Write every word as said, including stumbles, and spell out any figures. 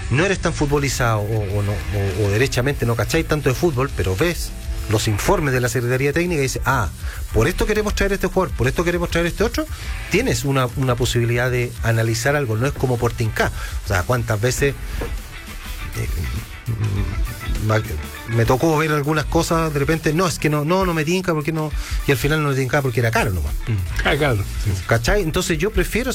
no eres tan futbolizado o, o, no, o, o derechamente no cacháis tanto de fútbol, pero ves los informes de la Secretaría Técnica y dices, ah, por esto queremos traer este jugador, por esto queremos traer este otro, tienes una, una posibilidad de analizar algo, no es como por tincar. O sea, cuántas veces eh, me tocó ver algunas cosas, de repente, no, es que no, no, no me tinca, porque no, y al final no me tinca porque era caro nomás. Ah, claro. Sí. ¿Cachai? Entonces yo prefiero